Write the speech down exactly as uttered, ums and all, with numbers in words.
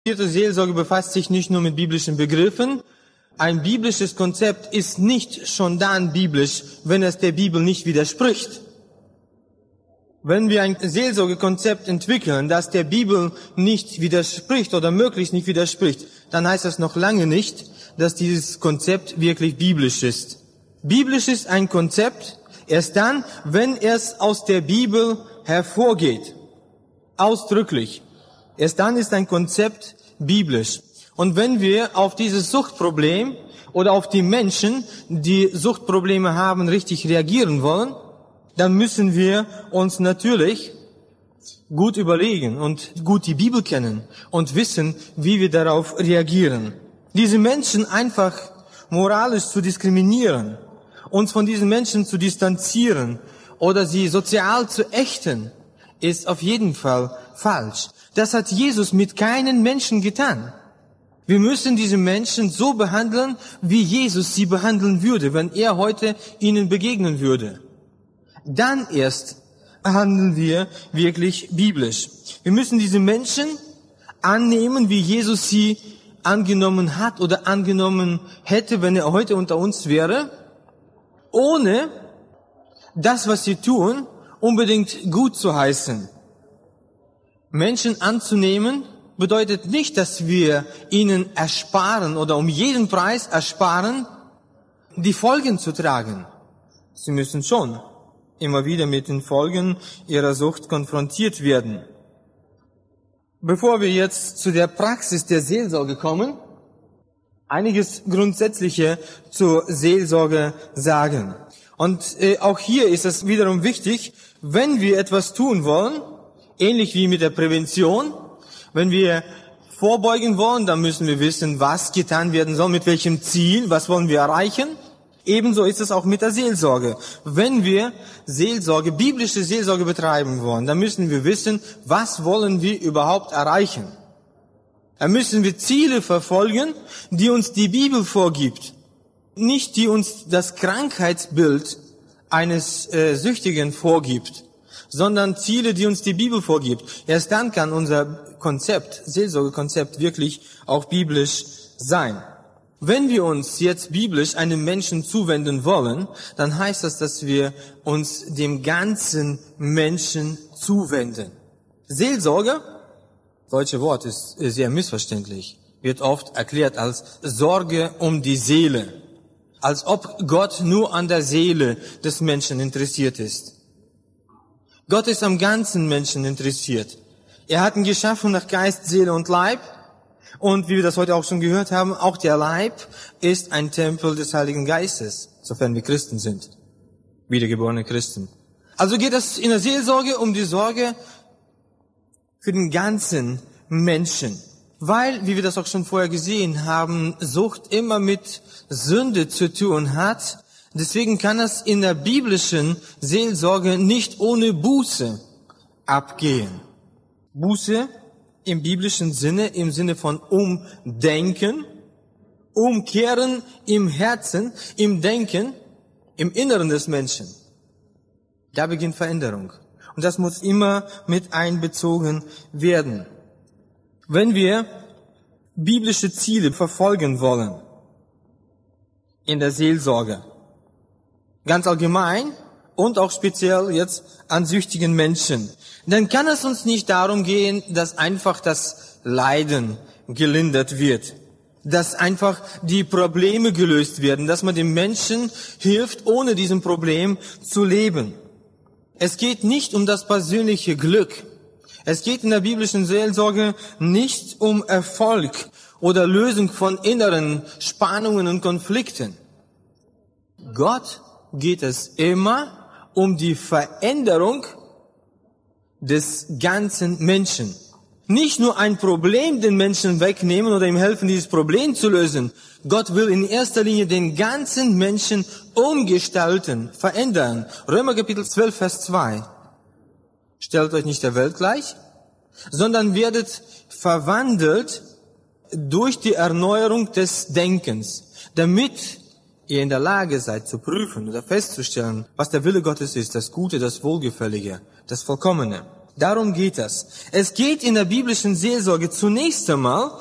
Vierte Seelsorge befasst sich nicht nur mit biblischen Begriffen. Ein biblisches Konzept ist nicht schon dann biblisch, wenn es der Bibel nicht widerspricht. Wenn wir ein Seelsorgekonzept entwickeln, das der Bibel nicht widerspricht oder möglichst nicht widerspricht, dann heißt das noch lange nicht, dass dieses Konzept wirklich biblisch ist. Biblisch ist ein Konzept erst dann, wenn es aus der Bibel hervorgeht. Ausdrücklich. Erst dann ist ein Konzept biblisch. Und wenn wir auf dieses Suchtproblem oder auf die Menschen, die Suchtprobleme haben, richtig reagieren wollen, dann müssen wir uns natürlich gut überlegen und gut die Bibel kennen und wissen, wie wir darauf reagieren. Diese Menschen einfach moralisch zu diskriminieren, uns von diesen Menschen zu distanzieren oder sie sozial zu ächten, ist auf jeden Fall falsch. Das hat Jesus mit keinem Menschen getan. Wir müssen diese Menschen so behandeln, wie Jesus sie behandeln würde, wenn er heute ihnen begegnen würde. Dann erst handeln wir wirklich biblisch. Wir müssen diese Menschen annehmen, wie Jesus sie angenommen hat oder angenommen hätte, wenn er heute unter uns wäre, ohne das, was sie tun, unbedingt gut zu heißen. Menschen anzunehmen bedeutet nicht, dass wir ihnen ersparen oder um jeden Preis ersparen, die Folgen zu tragen. Sie müssen schon immer wieder mit den Folgen ihrer Sucht konfrontiert werden. Bevor wir jetzt zu der Praxis der Seelsorge kommen, einiges Grundsätzliche zur Seelsorge sagen. Und äh, auch hier ist es wiederum wichtig, wenn wir etwas tun wollen, ähnlich wie mit der Prävention, wenn wir vorbeugen wollen, dann müssen wir wissen, was getan werden soll, mit welchem Ziel, was wollen wir erreichen. Ebenso ist es auch mit der Seelsorge. Wenn wir Seelsorge, biblische Seelsorge betreiben wollen, dann müssen wir wissen, was wollen wir überhaupt erreichen. Dann müssen wir Ziele verfolgen, die uns die Bibel vorgibt. Nicht die uns das Krankheitsbild eines äh, Süchtigen vorgibt, sondern Ziele, die uns die Bibel vorgibt. Erst dann kann unser Konzept, Seelsorgekonzept wirklich auch biblisch sein. Wenn wir uns jetzt biblisch einem Menschen zuwenden wollen, dann heißt das, dass wir uns dem ganzen Menschen zuwenden. Seelsorge, das deutsche Wort ist sehr missverständlich, wird oft erklärt als Sorge um die Seele, als ob Gott nur an der Seele des Menschen interessiert ist. Gott ist am ganzen Menschen interessiert. Er hat ihn geschaffen nach Geist, Seele und Leib. Und wie wir das heute auch schon gehört haben, auch der Leib ist ein Tempel des Heiligen Geistes, sofern wir Christen sind, wiedergeborene Christen. Also geht es in der Seelsorge um die Sorge für den ganzen Menschen. Weil, wie wir das auch schon vorher gesehen haben, Sucht immer mit Sünde zu tun hat. Deswegen kann es in der biblischen Seelsorge nicht ohne Buße abgehen. Buße im biblischen Sinne, im Sinne von Umdenken, Umkehren im Herzen, im Denken, im Inneren des Menschen. Da beginnt Veränderung. Und das muss immer mit einbezogen werden. Wenn wir biblische Ziele verfolgen wollen in der Seelsorge, ganz allgemein und auch speziell jetzt an süchtigen Menschen, dann kann es uns nicht darum gehen, dass einfach das Leiden gelindert wird, dass einfach die Probleme gelöst werden, dass man dem Menschen hilft, ohne diesem Problem zu leben. Es geht nicht um das persönliche Glück. Es geht in der biblischen Seelsorge nicht um Erfolg oder Lösung von inneren Spannungen und Konflikten. Gott geht es immer um die Veränderung des ganzen Menschen. Nicht nur ein Problem den Menschen wegnehmen oder ihm helfen, dieses Problem zu lösen. Gott will in erster Linie den ganzen Menschen umgestalten, verändern. Römer Kapitel zwölf, Vers zwei. Stellt euch nicht der Welt gleich, sondern werdet verwandelt durch die Erneuerung des Denkens, damit ihr in der Lage seid zu prüfen oder festzustellen, was der Wille Gottes ist, das Gute, das Wohlgefällige, das Vollkommene. Darum geht es. Es geht in der biblischen Seelsorge zunächst einmal